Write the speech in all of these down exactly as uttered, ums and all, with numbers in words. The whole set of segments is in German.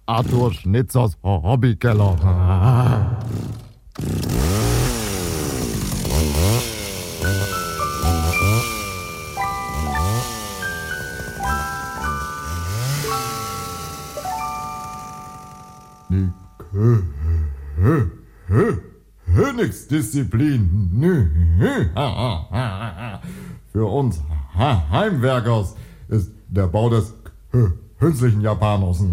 Arthur Schnitzers Hobbykeller. Die Königsdisziplin für uns Heimwerkers ist der Bau des künstlichen Japaners.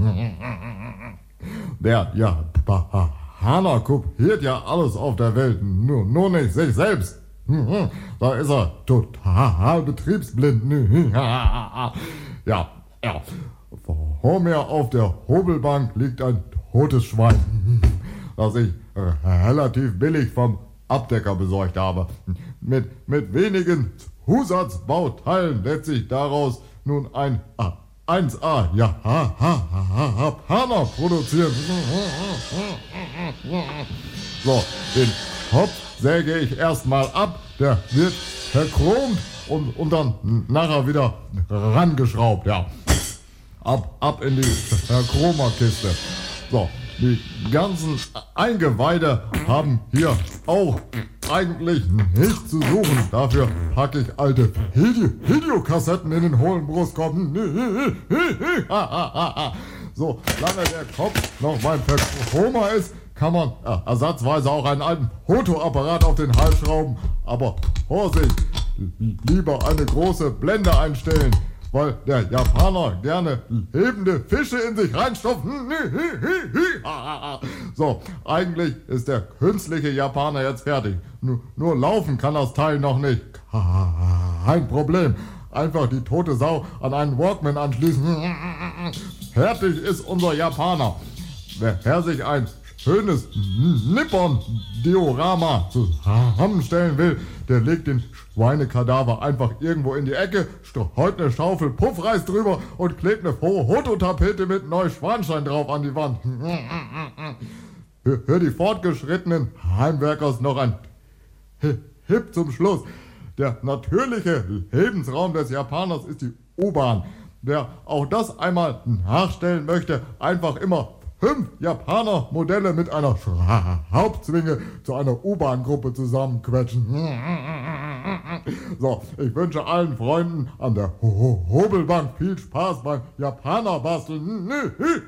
Der Japaner kopiert ja alles auf der Welt, nur, nur nicht sich selbst. Da ist er total betriebsblind. Ja, ja. Vor mir auf der Hobelbank liegt ein totes Schwein, das ich relativ billig vom Abdecker besorgt habe. Mit, mit wenigen Zusatzbauteilen lässt sich daraus nun ein eins A Japaner produzieren. So, den Kopf säge ich erstmal ab, der wird verchromt und, und dann nachher wieder rangeschraubt, ja. Ab, ab in die Verchromerkiste. So, die ganzen Eingeweide haben hier auch eigentlich nichts zu suchen. Dafür packe ich alte Video- Videokassetten in den hohlen Brustkorb. So, lange der Kopf noch beim Verchromer ist, kann man äh, ersatzweise auch einen alten Fotoapparat auf den Hals schrauben. Aber Vorsicht, lieber eine große Blende einstellen, weil der Japaner gerne lebende Fische in sich reinstopft. So, eigentlich ist der künstliche Japaner jetzt fertig. Nur, nur laufen kann das Teil noch nicht. Kein Problem. Einfach die tote Sau an einen Walkman anschließen. Fertig ist unser Japaner. Wer sich ein schönes Nippon-Diorama zusammenstellen will, der legt den Schweinekadaver einfach irgendwo in die Ecke, streut eine Schaufel Puffreis drüber und klebt eine Fototapete mit Neuschwanstein drauf an die Wand. Für, für die fortgeschrittenen Heimwerkers noch ein Tipp zum Schluss. Der natürliche Lebensraum des Japaners ist die U-Bahn. Wer auch das einmal nachstellen möchte, einfach immer fünf Japaner-Modelle mit einer Schraubzwinge zu einer U-Bahn-Gruppe zusammenquetschen. So, ich wünsche allen Freunden an der Hobelbank viel Spaß beim Japaner-Basteln.